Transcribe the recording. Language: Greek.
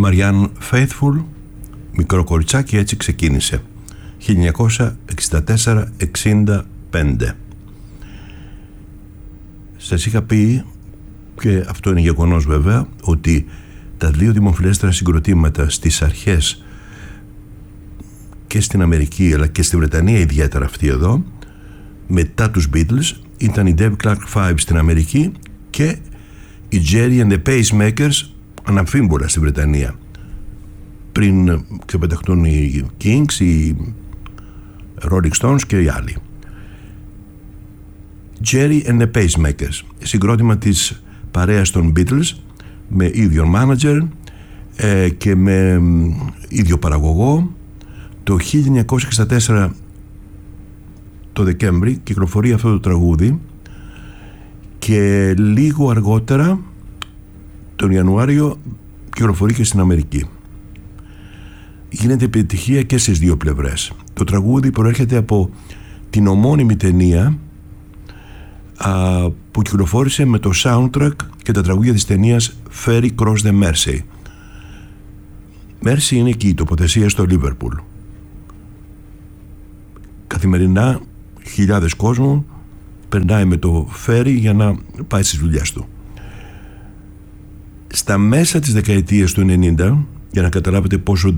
Marianne Faithfull, μικρό κοριτσάκι, έτσι ξεκίνησε 1964-65. Σας είχα πει, και αυτό είναι γεγονός βέβαια, ότι τα δύο δημοφιλέστερα συγκροτήματα στις αρχές και στην Αμερική αλλά και στη Βρετανία, ιδιαίτερα αυτή εδώ, μετά τους Beatles, ήταν οι Dave Clark Five στην Αμερική και οι Jerry and the Pacemakers αναμφίβολα στη Βρετανία, πριν ξεπεταχτούν οι Kings, οι Rolling Stones και οι άλλοι. Jerry and the Pacemakers, συγκρότημα της παρέας των Beatles, με ίδιο manager και με ίδιο παραγωγό. Το 1964 το Δεκέμβρη κυκλοφορεί αυτό το τραγούδι και λίγο αργότερα τον Ιανουάριο κυκλοφορεί και στην Αμερική. Γίνεται επιτυχία και στις δύο πλευρές. Το τραγούδι προέρχεται από την ομώνυμη ταινία που κυκλοφόρησε με το soundtrack και τα τραγούδια της ταινίας Ferry Cross the Mersey. Mersey είναι εκεί η τοποθεσία στο Λίβερπουλ. Καθημερινά χιλιάδες κόσμου περνάει με το φέρι για να πάει στις δουλειές του. Στα μέσα της δεκαετίας του 90, για να καταλάβετε πόσο